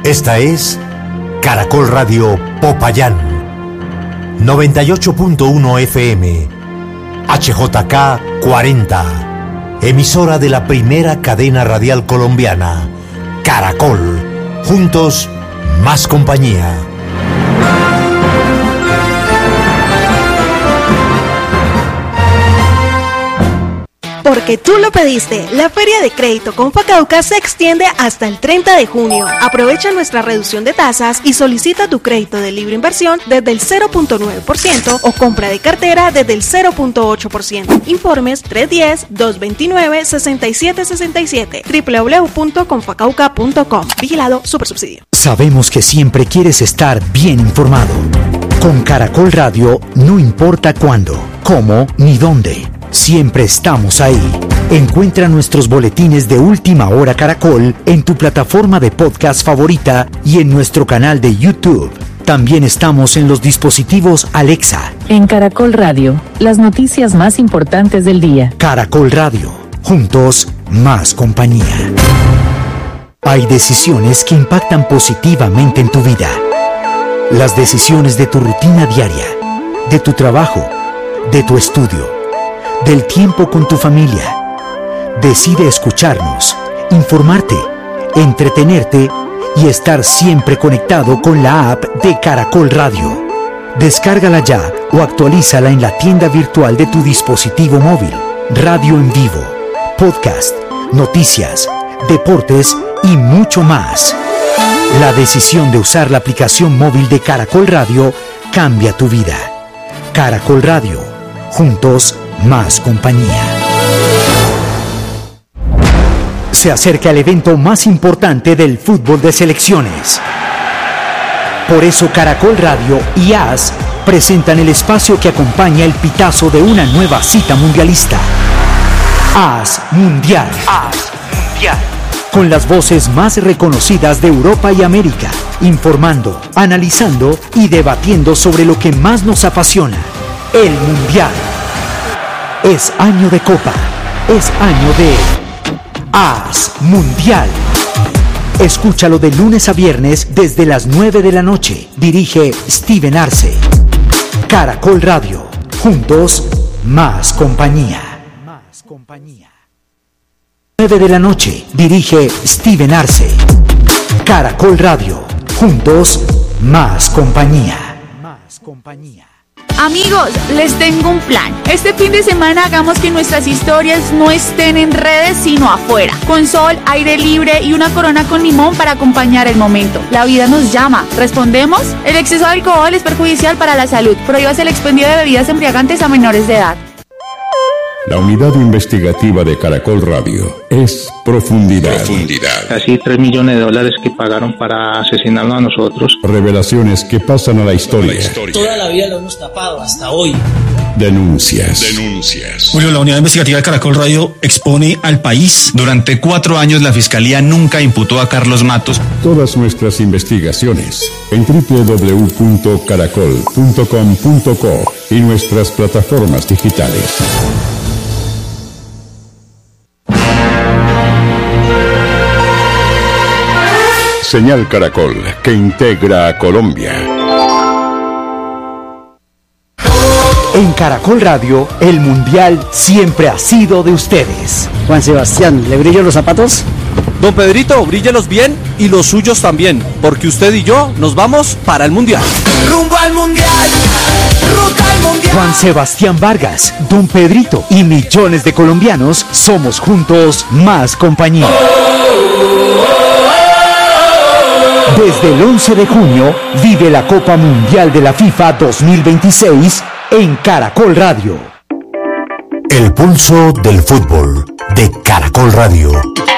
Esta es Caracol Radio Popayán, 98.1 FM, HJK 40, emisora de la primera cadena radial colombiana, Caracol, juntos, más compañía. Porque tú lo pediste, la Feria de Crédito Confacauca se extiende hasta el 30 de junio. Aprovecha nuestra reducción de tasas y solicita tu crédito de libre inversión desde el 0.9% o compra de cartera desde el 0.8%. Informes 310-229-6767, www.confacauca.com. Vigilado Supersubsidio. Sabemos que siempre quieres estar bien informado. Con Caracol Radio, no importa cuándo, cómo ni dónde. Siempre estamos ahí. Encuentra nuestros boletines de Última Hora Caracol en tu plataforma de podcast favorita y en nuestro canal de YouTube. También estamos en los dispositivos Alexa. En Caracol Radio, las noticias más importantes del día. Caracol Radio, juntos, más compañía. Hay decisiones que impactan positivamente en tu vida. Las decisiones de tu rutina diaria, de tu trabajo, de tu estudio, del tiempo con tu familia. Decide escucharnos, informarte, entretenerte y estar siempre conectado con la app de Caracol Radio. Descárgala ya o actualízala en la tienda virtual de tu dispositivo móvil. Radio en vivo, podcast, noticias, deportes y mucho más. La decisión de usar la aplicación móvil de Caracol Radio cambia tu vida. Caracol Radio, juntos, más compañía. Se acerca el evento más importante del fútbol de selecciones. Por eso Caracol Radio y AS presentan el espacio que acompaña el pitazo de una nueva cita mundialista. AS Mundial. AS Mundial. Con las voces más reconocidas de Europa y América, informando, analizando y debatiendo sobre lo que más nos apasiona, el Mundial. Es año de Copa, es año de AS Mundial. Escúchalo de lunes a viernes desde las 9 de la noche. Dirige Steven Arce. Caracol Radio, juntos, más compañía. 9 de la noche, dirige Steven Arce. Caracol Radio, juntos, más compañía. Amigos, les tengo un plan. Este fin de semana hagamos que nuestras historias no estén en redes sino afuera, con sol, aire libre y una corona con limón para acompañar el momento. La vida nos llama. ¿Respondemos? El exceso de alcohol es perjudicial para la salud. Prohíbase el expendio de bebidas embriagantes a menores de edad. La unidad investigativa de Caracol Radio es Profundidad. Casi $3 millones que pagaron para asesinarnos a nosotros. Revelaciones que pasan a la historia. Toda la vida lo hemos tapado hasta hoy. Denuncias. Julio, la unidad investigativa de Caracol Radio expone al país. Durante 4 años la Fiscalía nunca imputó a Carlos Matos. Todas nuestras investigaciones en www.caracol.com.co y nuestras plataformas digitales. Señal Caracol, que integra a Colombia. En Caracol Radio, el Mundial siempre ha sido de ustedes. Juan Sebastián, ¿le brillan los zapatos? Don Pedrito, bríllelos bien y los suyos también, porque usted y yo nos vamos para el Mundial. Rumbo al Mundial, ruta al Mundial. Juan Sebastián Vargas, Don Pedrito y millones de colombianos somos juntos más compañía. Desde el 11 de junio, vive la Copa Mundial de la FIFA 2026 en Caracol Radio. El pulso del fútbol de Caracol Radio.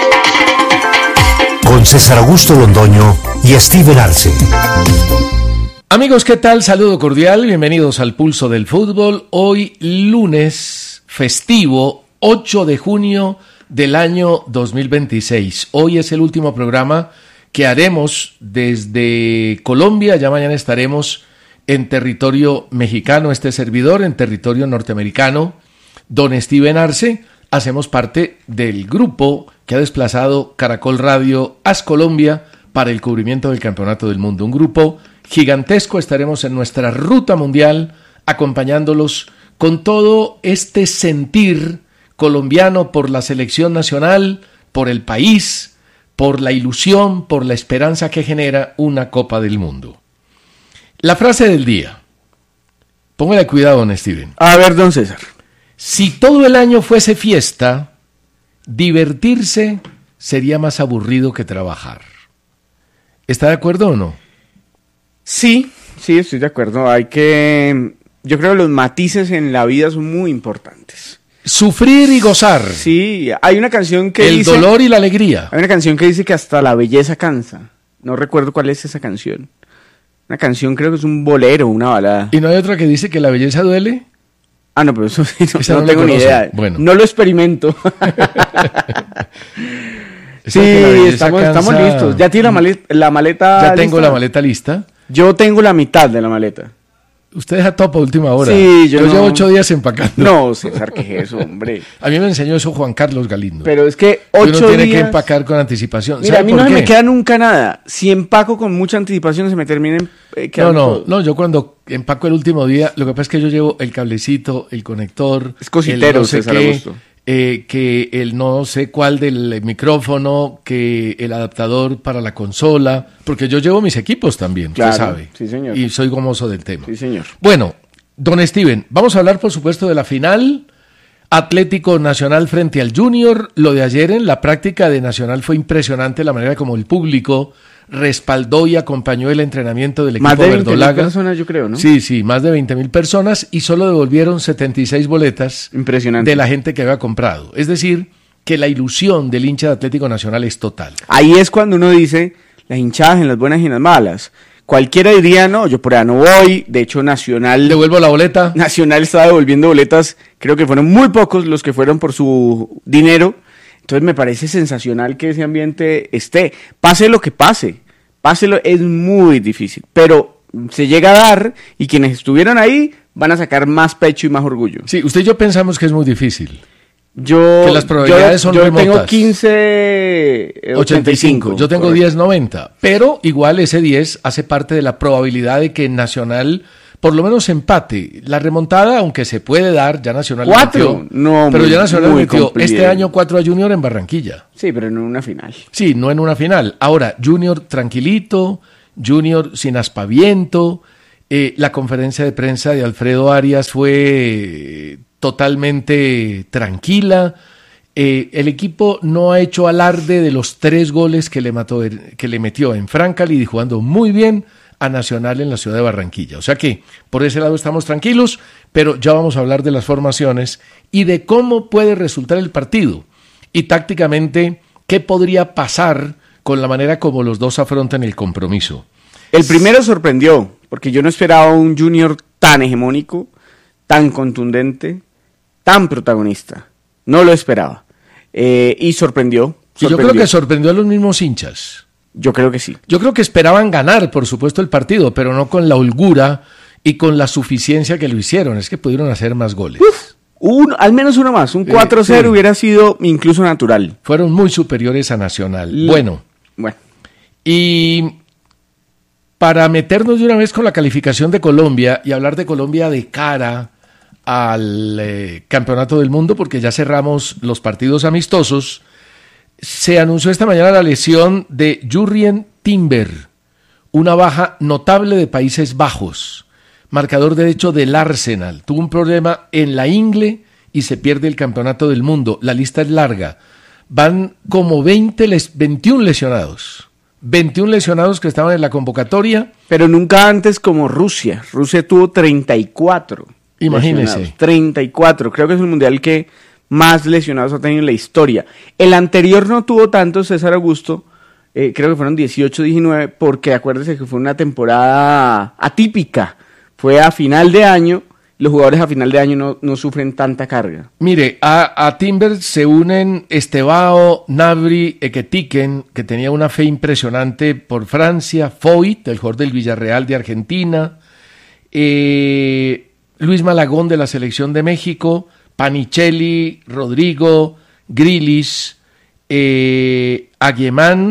Con César Augusto Londoño y Steven Arce. Amigos, ¿qué tal? Saludo cordial, bienvenidos al Pulso del Fútbol. Hoy lunes festivo, 8 de junio del año 2026. Hoy es el último programa que haremos desde Colombia. Ya mañana estaremos en territorio mexicano, este servidor, en territorio norteamericano. Don Steven Arce, hacemos parte del grupo que ha desplazado Caracol Radio AS Colombia para el cubrimiento del Campeonato del Mundo. Un grupo gigantesco, estaremos en nuestra ruta mundial acompañándolos con todo este sentir colombiano por la selección nacional, por el país, por la ilusión, por la esperanza que genera una Copa del Mundo. La frase del día. Póngale cuidado, don Steven. A ver, don César. Si todo el año fuese fiesta, divertirse sería más aburrido que trabajar. ¿Está de acuerdo o no? Sí, estoy de acuerdo. Yo creo que los matices en la vida son muy importantes. Sufrir y gozar. Sí, hay una canción que dice... El dolor y la alegría. Hay una canción que dice que hasta la belleza cansa. No recuerdo cuál es esa canción. Una canción, creo que es un bolero, una balada. ¿Y no hay otra que dice que la belleza duele? Ah, no, pero eso sí, no tengo ni idea. Bueno. No lo experimento. Sí, estamos listos. ¿Ya tiene la maleta Ya tengo la maleta lista. Yo tengo la mitad de la maleta. Usted deja todo para última hora. Sí, yo llevo 8 días empacando. No, César, ¿qué es eso, hombre? A mí me enseñó eso Juan Carlos Galindo. Pero es que 8 días... Uno tiene que empacar con anticipación. Mira, a mí no se me queda nunca nada. Si empaco con mucha anticipación se me termina quedando No, yo cuando empaco el último día, lo que pasa es que yo llevo el cablecito, el conector... Es cositero, César Augusto. Que el no sé cuál del micrófono, que el adaptador para la consola, porque yo llevo mis equipos también, claro, usted sabe. Sí, señor. Y soy gomoso del tema. Sí, señor. Bueno, don Steven, vamos a hablar por supuesto de la final. Atlético Nacional frente al Junior. Lo de ayer en la práctica de Nacional fue impresionante la manera como el público respaldó y acompañó el entrenamiento del equipo verdolaga. Más de 20.000 personas, yo creo, ¿no? Sí, más de 20.000 personas y solo devolvieron 76 boletas de la gente que había comprado. Es decir, que la ilusión del hincha de Atlético Nacional es total. Ahí es cuando uno dice las hinchadas en las buenas y en las malas. Cualquiera diría, no, yo por allá no voy. De hecho, Nacional... ¿Devuelvo la boleta? Nacional estaba devolviendo boletas. Creo que fueron muy pocos los que fueron por su dinero. Entonces me parece sensacional que ese ambiente esté. Pase lo que pase. Páselo, es muy difícil. Pero se llega a dar y quienes estuvieron ahí van a sacar más pecho y más orgullo. Sí, usted y yo pensamos que es muy difícil. Que las probabilidades son remotas. Yo tengo 15.85. Yo tengo 10.90. Pero igual ese 10 hace parte de la probabilidad de que Nacional por lo menos empate. La remontada, aunque se puede dar, ya Nacional 4, no, pero ya Nacional metió complicado. Este año 4 a Junior en Barranquilla. Sí, pero no en una final. Sí, no en una final. Ahora, Junior tranquilito, Junior sin aspaviento. La conferencia de prensa de Alfredo Arias fue totalmente tranquila. El equipo no ha hecho alarde de los 3 goles que le metió en Francali, jugando muy bien a Nacional en la ciudad de Barranquilla. O sea que por ese lado estamos tranquilos, pero ya vamos a hablar de las formaciones y de cómo puede resultar el partido y tácticamente qué podría pasar con la manera como los dos afrontan el compromiso. El primero sorprendió, porque yo no esperaba un Junior tan hegemónico, tan contundente, tan protagonista. No lo esperaba. Y sorprendió. Y yo creo que sorprendió a los mismos hinchas. Yo creo que sí. Yo creo que esperaban ganar, por supuesto, el partido, pero no con la holgura y con la suficiencia que lo hicieron. Es que pudieron hacer más goles. Al menos uno más. Un 4-0 sí. Hubiera sido incluso natural. Fueron muy superiores a Nacional. Bueno. Y para meternos de una vez con la calificación de Colombia y hablar de Colombia de cara al Campeonato del Mundo, porque ya cerramos los partidos amistosos, se anunció esta mañana la lesión de Jurrien Timber, una baja notable de Países Bajos, marcador derecho del Arsenal. Tuvo un problema en la ingle y se pierde el Campeonato del Mundo. La lista es larga. Van como 21 lesionados. 21 lesionados que estaban en la convocatoria. Pero nunca antes como Rusia. Rusia tuvo 34. Imagínese. 34. Creo que es el mundial que más lesionados ha tenido en la historia. El anterior no tuvo tantos, César Augusto, creo que fueron 18, 19, porque acuérdese que fue una temporada atípica, fue a final de año, los jugadores a final de año no sufren tanta carga. Mire, a Timber se unen Estevao, Gnabry, Eketiken, que tenía una fe impresionante por Francia, Foyt, el jugador del Villarreal de Argentina, Luis Malagón de la Selección de México, Panicelli, Rodrigo, Grealish, Aguemán,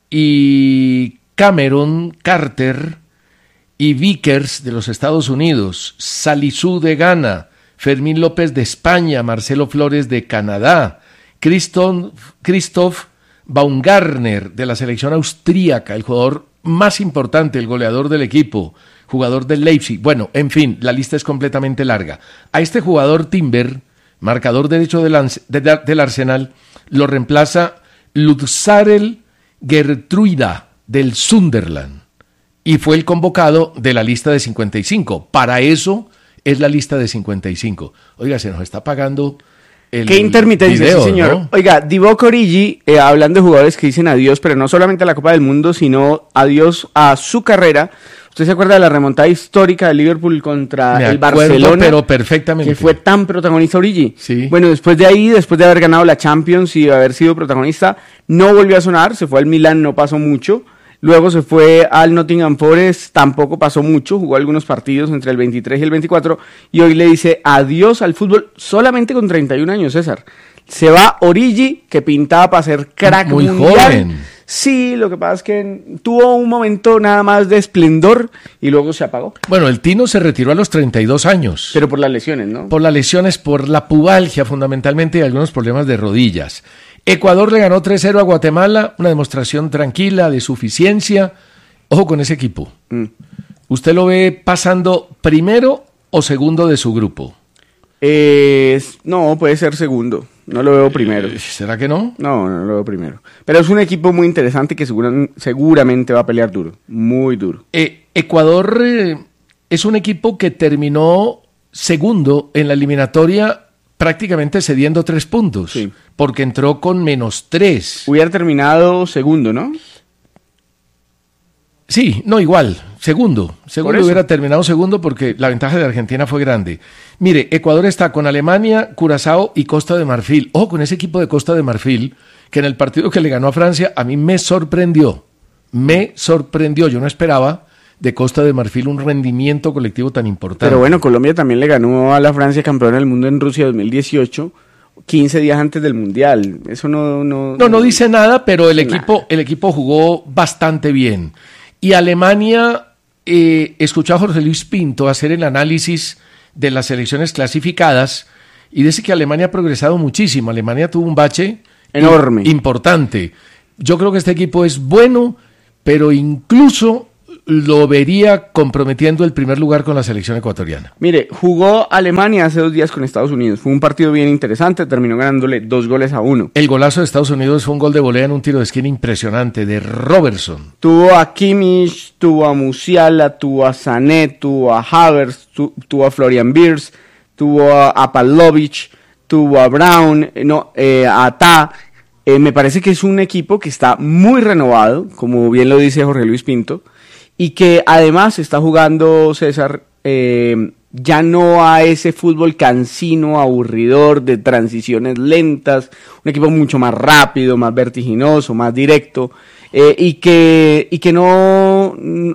y Cameron Carter y Vickers de los Estados Unidos, Salisu de Ghana, Fermín López de España, Marcelo Flores de Canadá, Christoph Baumgartner de la selección austríaca, el jugador más importante, el goleador del equipo, jugador del Leipzig. Bueno, en fin, la lista es completamente larga. A este jugador Timber, marcador derecho del Arsenal, lo reemplaza Lutzarel Gertruida del Sunderland y fue el convocado de la lista de 55. Para eso es la lista de 55. Oiga, se nos está pagando el qué intermitencia, video, sí, señor. ¿no? Oiga, Divock Origi, hablando de jugadores que dicen adiós, pero no solamente a la Copa del Mundo, sino adiós a su carrera. ¿Usted se acuerda de la remontada histórica de Liverpool contra el Barcelona? Pero perfectamente. Que fue tan protagonista Origi. Sí. Bueno, después de ahí, después de haber ganado la Champions y haber sido protagonista, no volvió a sonar, se fue al Milan, no pasó mucho. Luego se fue al Nottingham Forest, tampoco pasó mucho, jugó algunos partidos entre el 23 y el 24, y hoy le dice adiós al fútbol solamente con 31 años, César. Se va Origi, que pintaba para ser crack muy mundial. Joven. Sí, lo que pasa es que tuvo un momento nada más de esplendor y luego se apagó. Bueno, el Tino se retiró a los 32 años. Pero por las lesiones, ¿no? Por las lesiones, por la pubalgia fundamentalmente y algunos problemas de rodillas. Ecuador le ganó 3-0 a Guatemala, una demostración tranquila de suficiencia. Ojo con ese equipo. ¿Usted lo ve pasando primero o segundo de su grupo? No, puede ser segundo. No lo veo primero. ¿Será que no? No lo veo primero. Pero es un equipo muy interesante que seguramente va a pelear duro. Muy duro. Ecuador es un equipo que terminó segundo en la eliminatoria prácticamente cediendo 3 puntos. Sí. Porque entró con -3. Hubiera terminado segundo, ¿no? Sí, no, igual, segundo hubiera terminado segundo porque la ventaja de Argentina fue grande. Mire, Ecuador está con Alemania, Curazao y Costa de Marfil. Ojo con ese equipo de Costa de Marfil, que en el partido que le ganó a Francia, a mí me sorprendió, yo no esperaba de Costa de Marfil un rendimiento colectivo tan importante. Pero bueno, Colombia también le ganó a la Francia campeona del mundo en Rusia 2018, 15 días antes del Mundial. Eso no dice nada, pero el equipo jugó bastante bien. Y Alemania, escuchó a Jorge Luis Pinto hacer el análisis de las selecciones clasificadas y dice que Alemania ha progresado muchísimo. Alemania tuvo un bache enorme, importante. Yo creo que este equipo es bueno, pero incluso lo vería comprometiendo el primer lugar con la selección ecuatoriana. Mire, jugó Alemania hace 2 días con Estados Unidos. Fue un partido bien interesante, terminó ganándole 2-1. El golazo de Estados Unidos fue un gol de volea en un tiro de esquina impresionante de Robertson. Tuvo a Kimmich, tuvo a Musiala, tuvo a Sané, tuvo a Havertz, tuvo a Florian Wirtz, tuvo a Pavlovic, tuvo a Brown, a Ta. Me parece que es un equipo que está muy renovado, como bien lo dice Jorge Luis Pinto, y que además está jugando, César, ya no a ese fútbol cansino, aburridor, de transiciones lentas, un equipo mucho más rápido, más vertiginoso, más directo, y que no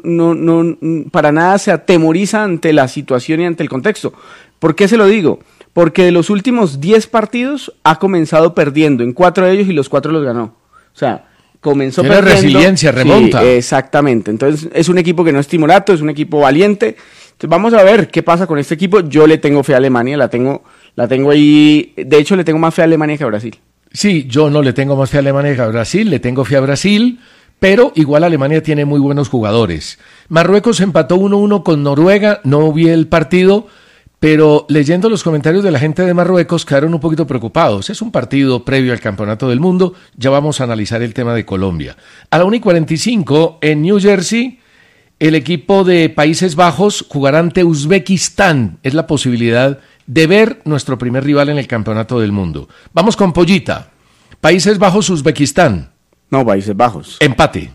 para nada se atemoriza ante la situación y ante el contexto. ¿Por qué se lo digo? Porque de los últimos 10 partidos ha comenzado perdiendo en 4 de ellos y los 4 los ganó. O sea, comenzó tiene perdiendo. Resiliencia, remonta. Sí, exactamente. Entonces es un equipo que no es timorato, es un equipo valiente. Entonces vamos a ver qué pasa con este equipo. Yo le tengo fe a Alemania, la tengo ahí. De hecho, le tengo más fe a Alemania que a Brasil. Sí, yo no le tengo más fe a Alemania que a Brasil, le tengo fe a Brasil, pero igual Alemania tiene muy buenos jugadores. Marruecos empató 1-1 con Noruega, no vi el partido, pero leyendo los comentarios de la gente de Marruecos quedaron un poquito preocupados. Es un partido previo al Campeonato del Mundo, ya vamos a analizar el tema de Colombia. A la 1:45 en New Jersey, el equipo de Países Bajos jugará ante Uzbekistán. Es la posibilidad de ver nuestro primer rival en el Campeonato del Mundo. Vamos con Pollita. Países Bajos, Uzbekistán. No, Países Bajos. Empate.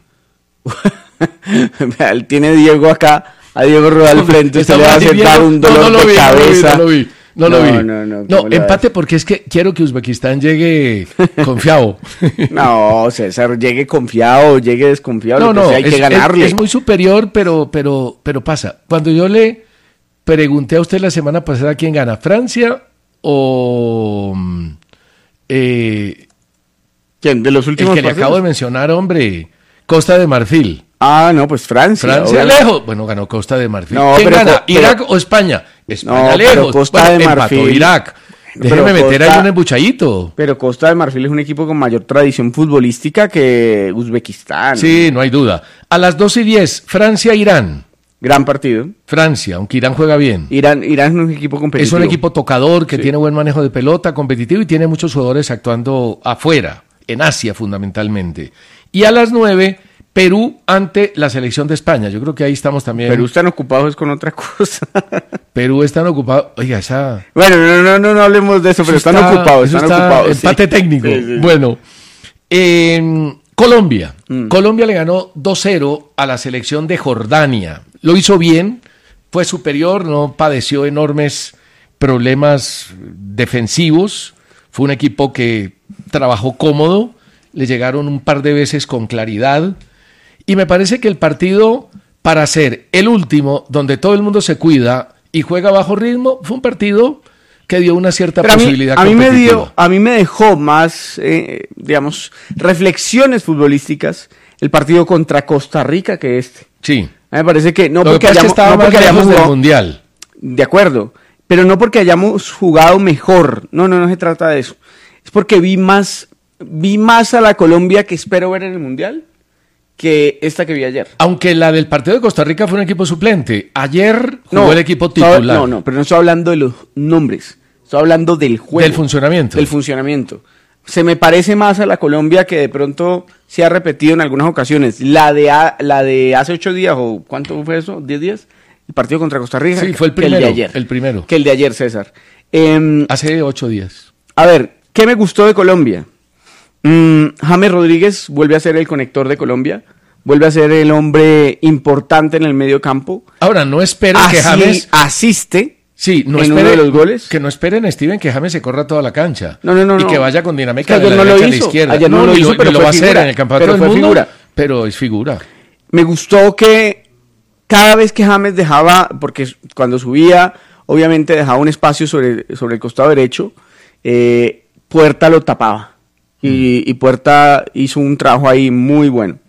Tiene Diego acá. A Diego Rueda al frente, se le va a sentar un dolor de cabeza. No lo vi. No, empate porque es que quiero que Uzbekistán llegue confiado. No, César, llegue confiado, llegue desconfiado. No, hay que ganarle. Es muy superior, pero pasa. Cuando yo le pregunté a usted la semana pasada quién gana, ¿Francia o quién de los últimos el que le acabo de mencionar, hombre? Costa de Marfil. Ah, no, pues Francia. Francia lejos. Bueno, ganó Costa de Marfil. No, ¿Quién pero, gana? ¿Irak o España? España lejos. Pero Costa de Marfil. Empató Irak. Déjeme meter ahí un embuchadito. Pero Costa de Marfil es un equipo con mayor tradición futbolística que Uzbekistán. Sí, no hay duda. A las 2:10, Francia-Irán. Gran partido. Francia, aunque Irán juega bien. Irán es un equipo competitivo. Es un equipo tocador que tiene buen manejo de pelota, competitivo y tiene muchos jugadores actuando afuera, en Asia fundamentalmente. Y a las 9, Perú ante la selección de España. Yo creo que ahí estamos también. Perú están ocupados con otra cosa. Perú están ocupados. Oiga, esa. Bueno, no hablemos de eso, pero están ocupados. Empate técnico. Sí. Bueno, Colombia. Colombia le ganó 2-0 a la selección de Jordania. Lo hizo bien, fue superior, no padeció enormes problemas defensivos. Fue un equipo que trabajó cómodo, le llegaron un par de veces con claridad. Y me parece que el partido, para ser el último, donde todo el mundo se cuida y juega bajo ritmo, fue un partido que dio una cierta posibilidad competitiva. A mí me dejó más, digamos, reflexiones futbolísticas el partido contra Costa Rica que este. Sí. A mí me parece que no lo porque hayamos del Mundial. De acuerdo, pero no porque hayamos jugado mejor. No se trata de eso. Es porque vi más a la Colombia que espero ver en el Mundial que esta que vi ayer. Aunque la del partido de Costa Rica fue un equipo suplente. Ayer jugó el equipo titular. Pero no estoy hablando de los nombres. Estoy hablando del juego. Del funcionamiento. Del funcionamiento. Se me parece más a la Colombia que de pronto se ha repetido en algunas ocasiones. La de hace 8 días, o ¿cuánto fue eso? ¿10 días? El partido contra Costa Rica. Sí, fue el primero. Que el de ayer. El primero. Que el de ayer, César. Hace 8 días. A ver, ¿qué me gustó de Colombia? James Rodríguez vuelve a ser el conector de Colombia. Vuelve a ser el hombre importante en el medio campo. Ahora, no esperen que James asiste. Sí, no en uno de los goles. Que no esperen, Steven, que James se corra toda la cancha. No. Y que vaya con dinámica de la derecha a la izquierda. Ayer no lo hizo, pero lo va a figura, hacer en el campeonato del mundo. Figura. Pero es figura. Me gustó que cada vez que James dejaba, porque cuando subía, obviamente dejaba un espacio sobre el costado derecho, Puerta lo tapaba. Y Puerta hizo un trabajo ahí muy bueno.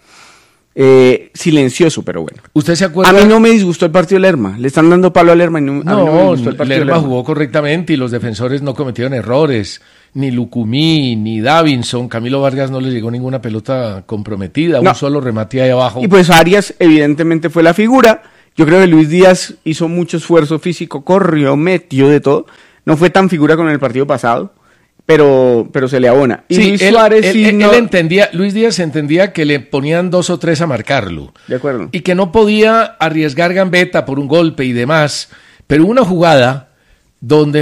Silencioso, pero bueno. ¿Usted se acuerda? A mí no me disgustó el partido de Lerma. Le están dando palo a Lerma y a mí no me gustó el partido de Lerma jugó correctamente y los defensores no cometieron errores. Ni Lucumí, ni Davinson. Camilo Vargas no le llegó ninguna pelota comprometida. Un solo remate ahí abajo. Y pues Arias evidentemente fue la figura. Yo creo que Luis Díaz hizo mucho esfuerzo físico, corrió, metió de todo. No fue tan figura con el partido pasado. Pero se le abona. Y sí, Luis Suárez él entendía, Luis Díaz entendía que le ponían 2 o 3 a marcarlo. De acuerdo. Y que no podía arriesgar gambeta por un golpe y demás. Pero una jugada donde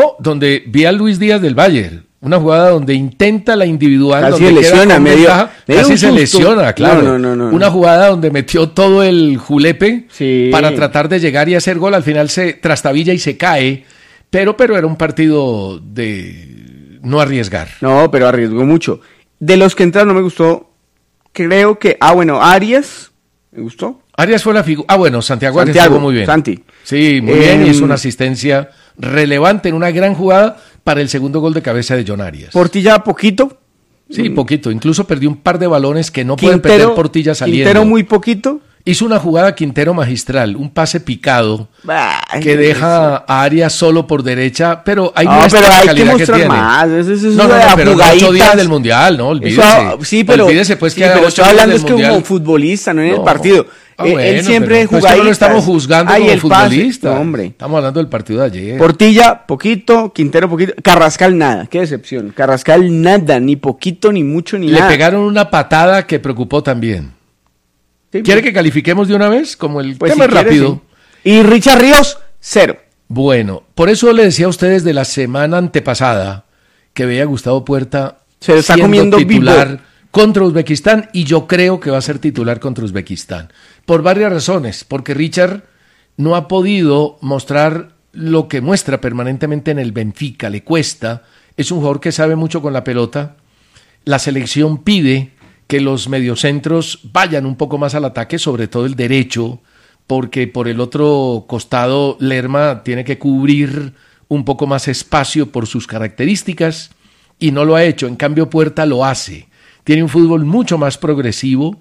vi a Luis Díaz del Bayern. Una jugada donde intenta la individual. Casi donde lesiona, casi se lesiona, claro. No. Una jugada donde metió todo el julepe sí, para tratar de llegar y hacer gol. Al final se trastabilla y se cae. Pero era un partido de no arriesgar. No, pero arriesgó mucho. De los que entraron no me gustó. Creo que... Arias. ¿Me gustó? Arias fue la figura. Santiago Arias jugó muy bien. Santi. Sí, muy bien. Y es una asistencia relevante en una gran jugada para el segundo gol de cabeza de John Arias. Portilla poquito. Sí, poquito. Incluso perdió un par de balones que no pueden perder Portilla saliendo. Quintero muy poquito. Hizo una jugada Quintero magistral, un pase picado que deja a Arias solo por derecha, pero hay muestra de la calidad que tiene. Más. Eso no, pero 8 días del Mundial, no olvídese. Sí, pero olvídese pues que pero estoy hablando es que como futbolista, no en el partido. Él siempre jugaditas. No lo estamos juzgando como futbolista. No, hombre. Estamos hablando del partido de ayer. Portilla, poquito. Quintero, poquito. Carrascal, nada. Qué decepción. Carrascal, nada. Ni poquito, ni mucho, ni nada. Le pegaron una patada que preocupó también. Sí, ¿quiere que califiquemos de una vez? Como el tema si rápido. Sí. Y Richard Ríos, 0. Bueno, por eso le decía a ustedes de la semana antepasada que veía a Gustavo Puerta se está comiendo titular vivo contra Uzbekistán, y yo creo que va a ser titular contra Uzbekistán. Por varias razones. Porque Richard no ha podido mostrar lo que muestra permanentemente en el Benfica. Le cuesta. Es un jugador que sabe mucho con la pelota. La selección pide que los mediocentros vayan un poco más al ataque, sobre todo el derecho, porque por el otro costado Lerma tiene que cubrir un poco más espacio por sus características y no lo ha hecho. En cambio Puerta lo hace. Tiene un fútbol mucho más progresivo,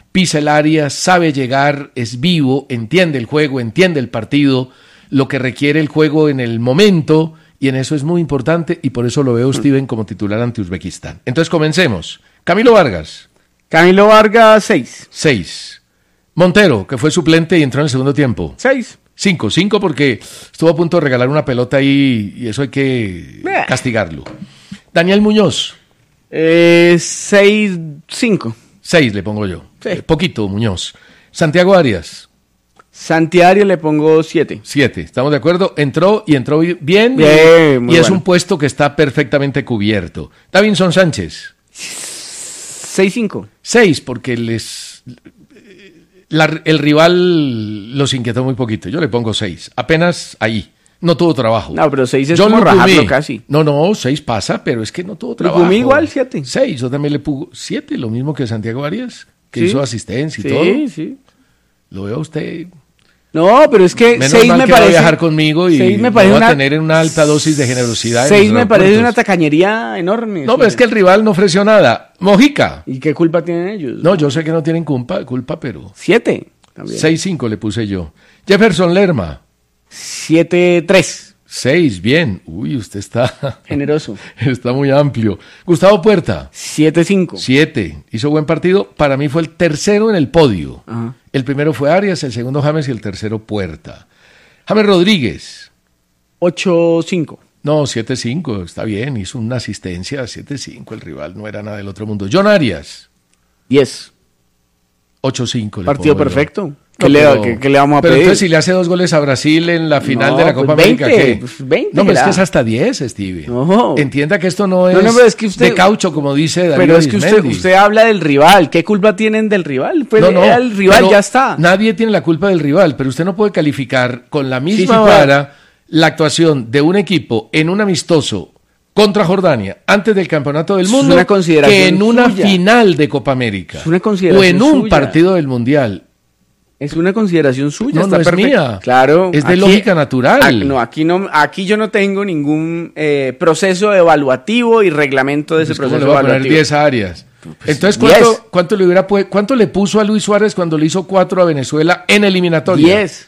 pisa el área, sabe llegar, es vivo, entiende el juego, entiende el partido, lo que requiere el juego en el momento, y en eso es muy importante, y por eso lo veo Steven como titular ante Uzbekistán. Entonces comencemos. Camilo Vargas. Camilo Vargas, 6. 6. Montero, que fue suplente y entró en el segundo tiempo. 6. 5 porque estuvo a punto de regalar una pelota ahí y eso hay que castigarlo. Daniel Muñoz. 6, 5. 6 le pongo yo. Sí. Poquito, Muñoz. Santiago Arias. Santiago le pongo 7. 7, ¿estamos de acuerdo? Entró bien muy es bueno. Un puesto que está perfectamente cubierto. Davinson Sánchez. 6, 5. 6 porque el rival los inquietó muy poquito. Yo le pongo 6. Apenas ahí. No tuvo trabajo. No, pero 6 es como rajarlo casi. No, 6 pasa, pero es que no tuvo trabajo. Lucumí igual, 7. 6, yo también le pongo 7, lo mismo que Santiago Arias, que hizo asistencia y todo. Sí. Lo veo a usted. No, pero es que 6 me parece. Va a viajar conmigo y me va a tener una alta dosis de generosidad. 6 me parece una tacañería enorme. No, pero es que el rival no ofreció nada. Mojica. ¿Y qué culpa tienen ellos? No, yo sé que no tienen culpa, pero. 7 también. 6-5 le puse yo. Jefferson Lerma. 7-3. 6, bien. Uy, usted está generoso. Está muy amplio. Gustavo Puerta. 7-5. 7. Hizo buen partido. Para mí fue el tercero en el podio. Ajá. El primero fue Arias, el segundo James y el tercero Puerta. James Rodríguez. 8-5. No, 7-5, está bien. Hizo una asistencia, 7-5. El rival no era nada del otro mundo. John Arias. 10. 8-5. Partido perfecto. ¿Qué le vamos a pedir? Pero entonces si le hace 2 goles a Brasil en la final de la Copa América, ¿qué? Pues 20. No, pero es que es hasta 10, Stevie. No. Entienda que esto no es, es que usted, de caucho, como dice Darío Pero es que Arizmendi. usted habla del rival. ¿Qué culpa tienen del rival? Pues el rival ya está. Nadie tiene la culpa del rival, pero usted no puede calificar con la misma vara la actuación de un equipo en un amistoso contra Jordania antes del Campeonato del Mundo que en una final de Copa América es una consideración o en un suya. Partido del Mundial. Es una consideración suya. No es mía. Claro. Es de lógica natural. Aquí yo no tengo ningún proceso evaluativo y reglamento de ese proceso le voy a evaluativo. poner 10 áreas. Pues entonces, ¿cuánto le puso a Luis Suárez cuando le hizo 4 a Venezuela en eliminatoria? 10.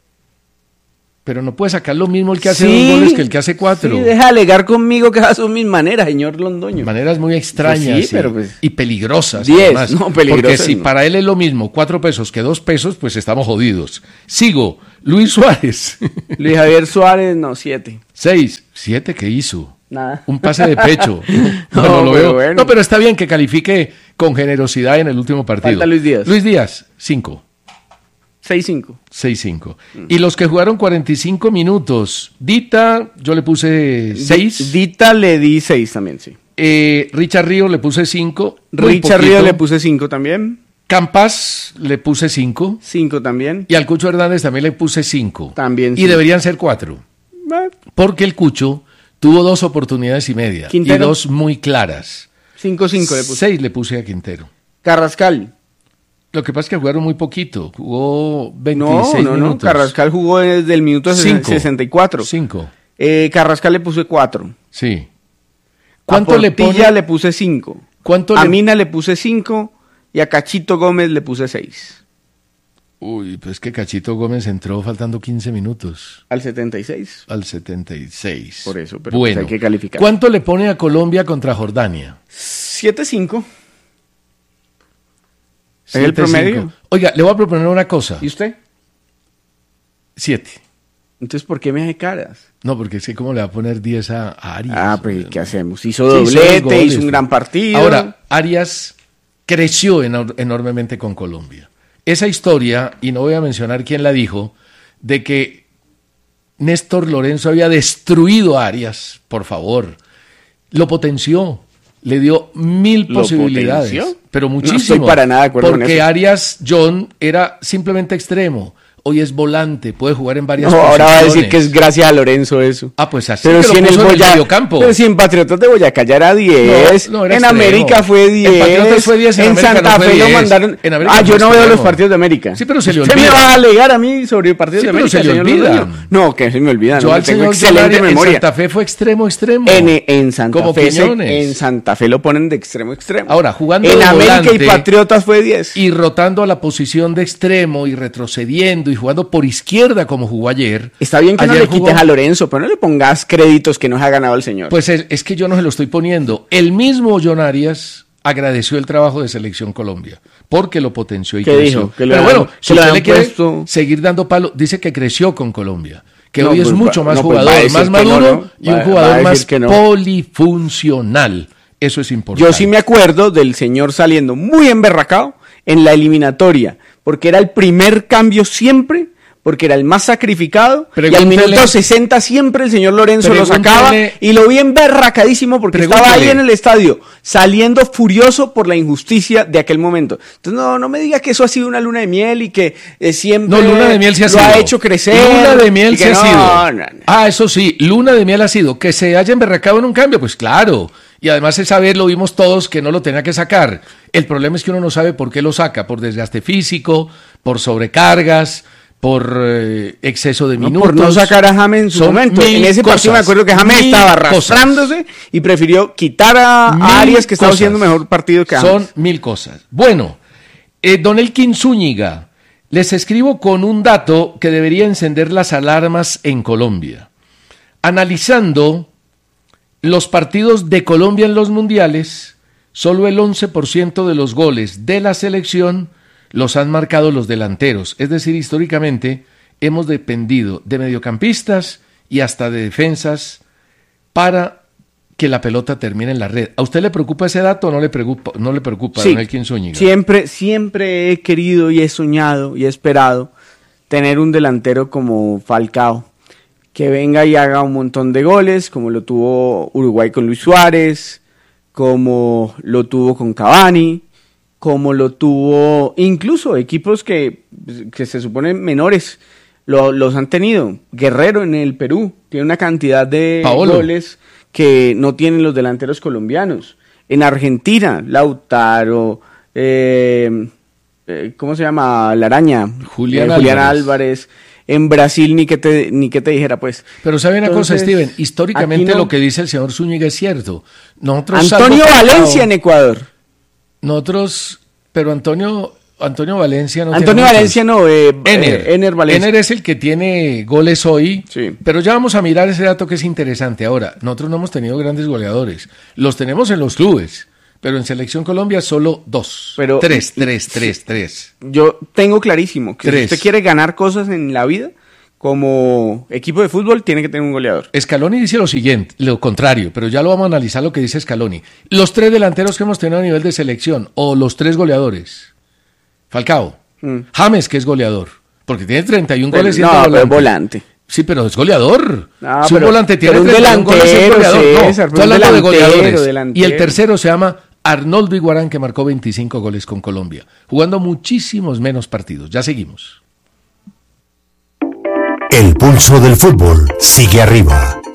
Pero no puede sacar lo mismo el que hace 2 goles que el que hace 4. Sí, deja de alegar conmigo que esas son mis maneras, señor Londoño. Maneras muy extrañas y peligrosas. 10, además, no, peligrosas. Porque si para él es lo mismo 4 pesos que 2 pesos, pues estamos jodidos. Sigo, Luis Suárez. Luis Javier Suárez, no, 7. 6, 7, ¿qué hizo? Nada. Un pase de pecho. No lo veo. Bueno. No, pero está bien que califique con generosidad en el último partido. Falta Luis Díaz. Luis Díaz, 5. 6-5. 6-5. Y los que jugaron 45 minutos, Dita, yo le puse 6. Dita le di 6 también, sí. Richard Río le puse 5. Richard Río le puse 5 también. Campas le puse 5. 5 también. Y al Cucho Hernández también le puse 5. También. Y deberían ser 4. Porque el Cucho tuvo 2 oportunidades y media. Quintero. Y 2 muy claras. 5-5 le puse. 6 le puse a Quintero. Carrascal. Lo que pasa es que jugaron muy poquito. Jugó 26 minutos. No. Carrascal jugó desde el minuto 64. 5. Carrascal le puse 4. Sí. ¿Cuánto le puse? Le puse 5. ¿Cuánto a Mina le puse 5 y a Cachito Gómez le puse 6. Uy, pues que Cachito Gómez entró faltando 15 minutos. Al 76. Al 76. Por eso, pero bueno, pues hay que calificar. ¿Cuánto le pone a Colombia contra Jordania? 7-5. ¿Es 7, el promedio? 5. Oiga, le voy a proponer una cosa. ¿Y usted? 7. Entonces, ¿por qué me hace caras? No, porque sé cómo le va a poner 10 a Arias. Ah, pues, ¿qué hacemos? Hizo doblete, hizo un gran partido. Ahora, Arias creció enormemente con Colombia. Esa historia, y no voy a mencionar quién la dijo, de que Néstor Lorenzo había destruido a Arias, por favor, lo potenció. Le dio 1000 posibilidades, potenció? pero muchísimo. No estoy para nada de acuerdo porque con eso. Arias John era simplemente extremo. hoy es volante, puede jugar en varias posiciones. Ahora va a decir que es gracias a Lorenzo eso. Pues así. Pero que si en el mediocampo. Pero si en Patriotas de Boyacá ya era 10, no, era en extremo. América fue 10, en Patriotas fue 10, en América Santa no fue Fe 10. lo mandaron. Yo no veo los partidos de América. Sí, pero se le olvida. olvida. ¿Usted me va a alegar a mí sobre partidos de América? Se le olvida. No, que se me olvida. Yo no, al tengo señor excelente memoria. En Santa Fe fue extremo. En Santa como Fe Quiñones. En Santa Fe lo ponen de extremo. Ahora, jugando en de América volante, y Patriotas fue 10. Y rotando a la posición de extremo y retrocediendo y jugando por izquierda como jugó ayer. Está bien que no le quites a Lorenzo, pero no le pongas créditos que no se ha ganado el señor. Pues es que yo no se lo estoy poniendo. El mismo John Arias agradeció el trabajo de Selección Colombia porque lo potenció y ¿Qué creció. dijo? Pero bueno, si usted le quiere seguir dando palo, dice que creció con Colombia. Que hoy es mucho más jugador, más maduro y un jugador más polifuncional. Eso es importante. Yo sí me acuerdo del señor saliendo muy emberracado en la eliminatoria, porque era el primer cambio siempre, porque era el más sacrificado, y al minuto 60 siempre el señor Lorenzo lo sacaba, y lo vi emberracadísimo porque estaba ahí en el estadio, saliendo furioso por la injusticia de aquel momento. Entonces no me diga que eso ha sido una luna de miel y que siempre luna de miel sí lo ha hecho crecer. Luna de miel sí ha sido. Eso sí, luna de miel ha sido. Que se haya emberracado en un cambio, pues claro. Y además esa vez lo vimos todos que no lo tenía que sacar. El problema es que uno no sabe por qué lo saca, por desgaste físico, por sobrecargas, por exceso de minutos. Por no sacar a James en su momento. En ese partido me acuerdo que James estaba arrastrándose y prefirió quitar a Arias, que estaba haciendo mejor partido que James. Son 1000 cosas. Bueno, don Elkin Zúñiga, les escribo con un dato que debería encender las alarmas en Colombia. Analizando los partidos de Colombia en los mundiales, solo el 11% de los goles de la selección los han marcado los delanteros. Es decir, históricamente hemos dependido de mediocampistas y hasta de defensas para que la pelota termine en la red. ¿A usted le preocupa ese dato o no le preocupa, sí, don Elkin Zúñiga? Siempre he querido y he soñado y he esperado tener un delantero como Falcao, que venga y haga un montón de goles, como lo tuvo Uruguay con Luis Suárez, como lo tuvo con Cavani, como lo tuvo incluso equipos que se suponen menores, los han tenido. Guerrero en el Perú tiene una cantidad de goles que no tienen los delanteros colombianos. En Argentina, Lautaro, ¿cómo se llama? La Araña, Julián Álvarez. En Brasil ni que te dijera, pues. Pero sabe una cosa, Steven, históricamente lo que dice el señor Zúñiga es cierto. Antonio Valencia en Ecuador. Pero Antonio Valencia no. Antonio Valencia no, Ener Valencia. Ener es el que tiene goles hoy, sí. Pero ya vamos a mirar ese dato que es interesante. Ahora, nosotros no hemos tenido grandes goleadores, los tenemos en los clubes, pero en Selección Colombia solo 2. Pero 3. Yo tengo clarísimo que si usted quiere ganar cosas en la vida, como equipo de fútbol, tiene que tener un goleador. Scaloni dice lo siguiente, lo contrario, pero ya lo vamos a analizar lo que dice Scaloni. Los 3 delanteros que hemos tenido a nivel de selección, o los 3 goleadores. Falcao, James, que es goleador, porque tiene 31 goles siendo volante. Es volante. Sí, pero es goleador. Si un volante tiene 31 goles, es goleador. Estoy hablando de goleadores. Y el tercero se llama Arnoldo Iguarán, que marcó 25 goles con Colombia, jugando muchísimos menos partidos. Ya seguimos. El pulso del fútbol sigue arriba.